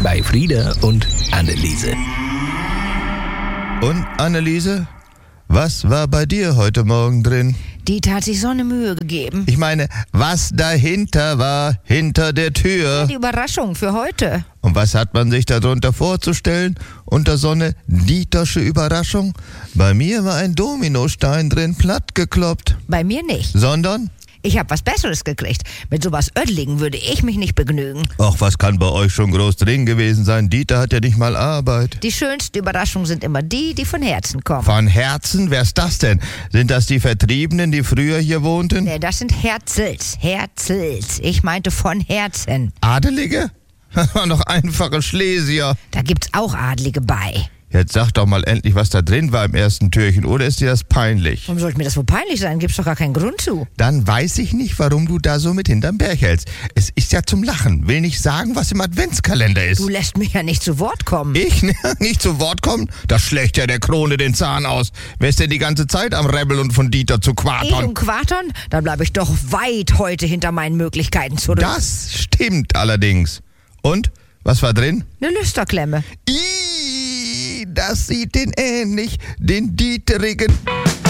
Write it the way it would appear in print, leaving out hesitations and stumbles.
bei Frieda und Anneliese. Und Anneliese, was war bei dir heute Morgen drin? Dieter hat sich so eine Mühe gegeben. Ich meine, was dahinter war, hinter der Tür. Die Überraschung für heute. Und was hat man sich darunter vorzustellen, unter so eine Dietersche Überraschung? Bei mir war ein Dominostein drin, plattgekloppt. Bei mir nicht. Sondern? Ich habe was Besseres gekriegt. Mit sowas Ödligen würde ich mich nicht begnügen. Ach, was kann bei euch schon groß drin gewesen sein? Dieter hat ja nicht mal Arbeit. Die schönsten Überraschungen sind immer die von Herzen kommen. Von Herzen? Wer ist das denn? Sind das die Vertriebenen, die früher hier wohnten? Nee, das sind Herzels. Herzels. Ich meinte von Herzen. Adelige? Das waren doch einfache Schlesier. Da gibt's auch Adlige bei. Jetzt sag doch mal endlich, was da drin war im ersten Türchen, oder ist dir das peinlich? Warum sollte mir das wohl peinlich sein? Gibt's doch gar keinen Grund zu. Dann weiß ich nicht, warum du da so mit hinterm Berg hältst. Es ist ja zum Lachen. Will nicht sagen, was im Adventskalender ist. Du lässt mich ja nicht zu Wort kommen. Ich? Nicht zu Wort kommen? Das schlägt ja der Krone den Zahn aus. Wer ist denn die ganze Zeit am Rebel und von Dieter zu Ich quatern? und Quatern? Dann bleibe ich doch weit heute hinter meinen Möglichkeiten zurück. Das stimmt allerdings. Und? Was war drin? Eine Lüsterklemme. Das sieht den ähnlich, den Dieterigen.